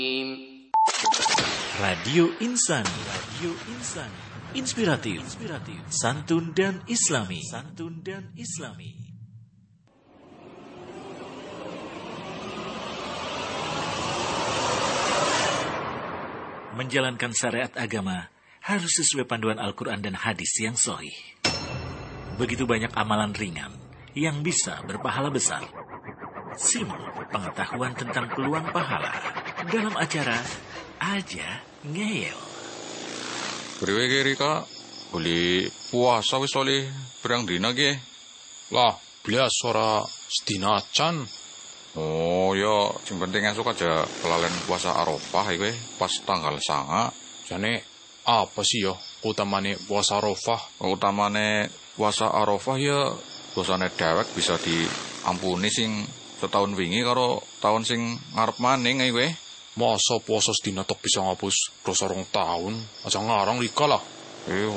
Radio Insani, inspiratif, santun dan islami. Menjalankan syariat agama harus sesuai panduan Al-Quran dan hadis yang sahih. Begitu banyak amalan ringan yang bisa berpahala besar. Simak pengetahuan tentang peluang pahala dalam acara Aja Ngeyel. Priwe kiri kak, boleh puasa wis oleh berang dina ge. Lah, bias ora sedina acan. Oh ya, sing penting esuk aja kelalen puasa Arafah iki pas tanggal 9. Jane apa sih yo utamane puasa Arafah? Utamane puasa Arafah ya dosane dewek bisa diampuni sing setahun wingi karo tahun sing ngarep maning iki. Masa puasa sedina tok bisa ngapus dosa 2 tahun? Aja ngarang lika lah.